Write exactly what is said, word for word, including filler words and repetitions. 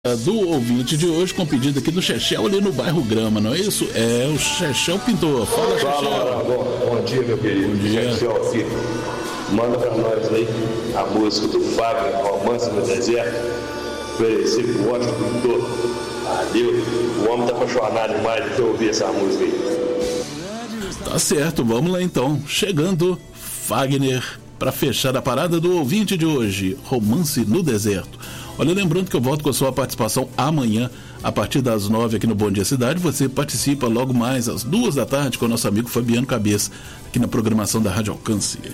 Do ouvinte de hoje com pedido aqui do Chechel ali no bairro Grama, não é isso? É o Chechel Pintor. Fala, Chechel. Fala, bom, bom dia, meu querido. Bom dia. Chechel aqui. Manda pra nós aí a música do Fagner, Romance no Deserto. Oferecer pro Washington Pintor. Valeu. O homem tá apaixonado demais de ter ouvido essa música aí. Tá certo, vamos lá então. Chegando, Fagner, para fechar a parada do ouvinte de hoje, Romance no Deserto. Olha, lembrando que eu volto com a sua participação amanhã, a partir das nove aqui no Bom Dia Cidade. Você participa logo mais às duas da tarde com o nosso amigo Fabiano Cabeça, aqui na programação da Rádio Alcance.